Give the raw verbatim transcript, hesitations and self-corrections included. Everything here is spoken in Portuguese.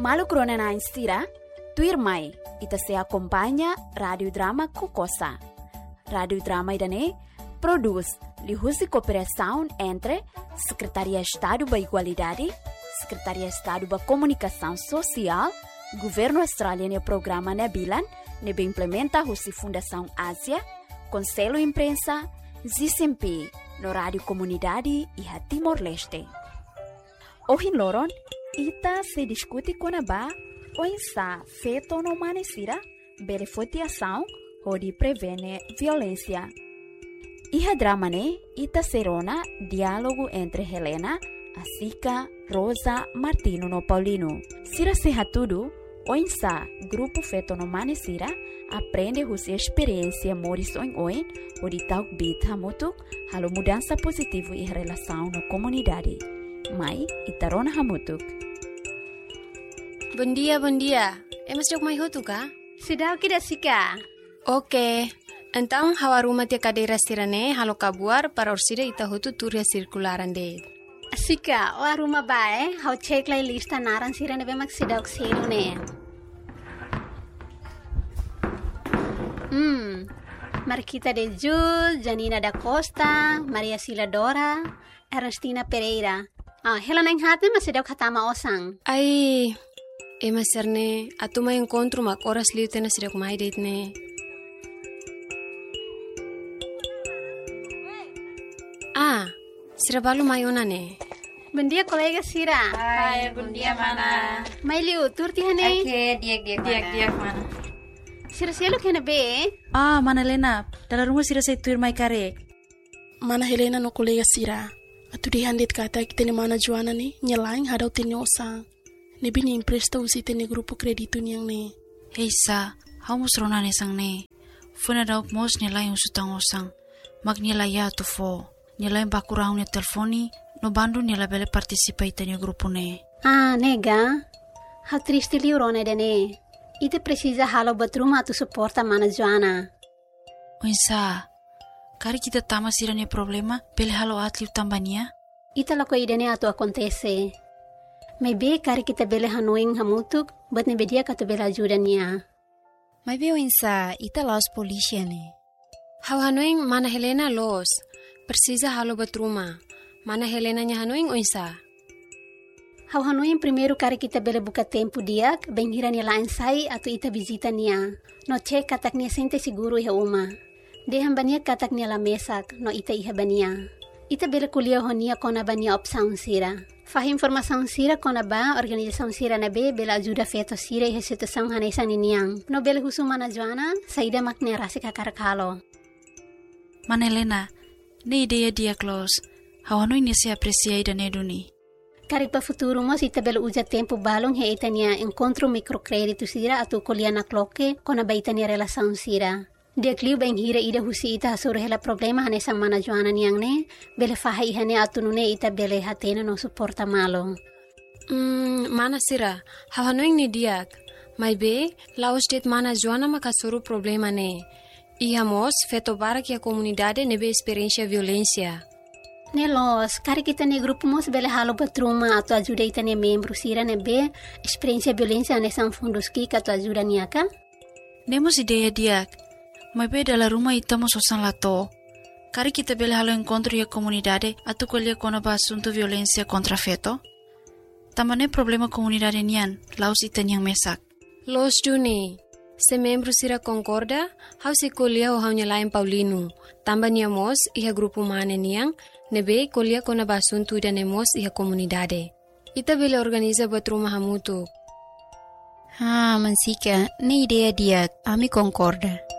Malu krona na instira, tuir mai, ita se acompanha Radio Drama Kokosa. Radio Drama idane produz lihusi cooperação entre Secretaria de Estado da Igualdade, Secretaria de Estado da Comunicação Social, Governo Australiano e Programa Nebilan, nebe implementa a Fundação Ásia, Conselho Imprensa, Z C M P, no Rádio Comunidade e a Timor-Leste. Hoje, Loron, ita se discute com a ba, o insa feito no manesira, beneficiação, ou de prevenir violência. E a drama, né, ita serona diálogo entre Helena, Asica, Rosa, Martino no Paulino. Sira serra tudo, o insa grupo feito no manesira, aprende a sua experiência morison oin, o de tal bit hamutuk, halo mudança positiva em relação na comunidade. Mai, itarona hamutuk. Bom dia, bom dia. É mas jog mai hutu ka? Sudah kita sika. Oke. Então, hawa rumah tia cadeira sirane halo kabuar para orsida ita hutu turia circularan de. Sika, o rumah bae, hau cek lai lista naran sirane bemak sidak sirune. Hmm. Marquita de Jul, Janina da Costa, Maria Sila Dora, Ernestina Pereira. Ah, Helena Enhate mas sidak katama osang. Ai, e maserne, atuma encontro mak oras liu tena sidak mai date ne. Ah, Sira balu mayona ne. Bom dia, colega Sira. Hai, bom dia, mana. Mai liu, turti hane? Oke, diak-diak mana. Diak-diak mana. Sira siya kena be? Ah, mana Lena. Dalam rumah Sira saya tuir mai karek. Mana Helena no colega Sira. Atu di handit kata kita ni mana Joana ni nyelaing hadau tini osang. Ni bini impresta usi tini grupo kreditu ni yang ni. Hei sa, hau musrona ne sang ne. Funa dauk mos nyelaing usutang osang. Mag nyelaya tu fo. Nyelaing bakurang ne telefoni. No bandu nyela bele participa itani grupo ne. Ah, nega. Hal triste liurone de ne. Ite precisa halo batruma tu suporta mana Joana. Oinsa, kari kita tama sira ne problema, bele halo atliu tambania? Ita lako idene atu acontece. Maybe kari kita bele hanuing hamutuk, but ne bedia katu bele ajuda niya. Maybe oinsa, ita los polícia ne. Hau hanuing mana Helena los, precisa halo batruma. Mana Helena nya hanuing oinsa? Hau hanuing primeiro kari kita bele buka tempo diak, benghira niya lain sai atau ita visita niya. No cek katak niya sente siguro iha uma. Deham bania katak niya la mesak, no ita iha bania. Ita bele kuliah honia kona bania opsaun sira. Fahim informação sira kona ba, organização sira na be, bela ajuda feto sira iha situação hanesan niniang. No bele husu mana Joana, saida makne rasi kakarakalo. Mana Helena, ne ideia dia close. Hau hanuing niya se apreciai da neduni. Kari pa futuro mo si tabel uja tempo balong he itania encontro microcredito sira atau kuliah na kloke kona ba itania relação sira. Dia kliu bang hira ida husi ita hasur hela problema hane sang mana Joana niang ne bele faha ihane atunune ita bele hatena no suporta malo. Hmm, mana sira? Hau hanuing ni diak. Mai be, laos det mana Joana makasuru problema ne. Ihamos feto barak ya comunidade nebe experiência violência. Nelos, kari kita ne grupo mos bele halo batruma atau ajuda ita ne membro sira ne be experiência violência ne sang fundos ki atau ajuda niaka? Nemos ideia diak. Mai be dalam rumah ita mo sosan lato. Kari kita bele halo encontro ya comunidade atau kuliah kona ba asunto violência contra feto. Tamane problema comunidade nian, laos ita niang mesak. Los duni. Se membro sira concorda, hau se kuliah o hau nyalain Paulino. Tamba niamos iha grupo mane niang, nebe kuliah kona basuntu da nemos iha comunidade. Ita bele organiza batruma hamutu. Ah, mansika, ne idea dia, ami concorda.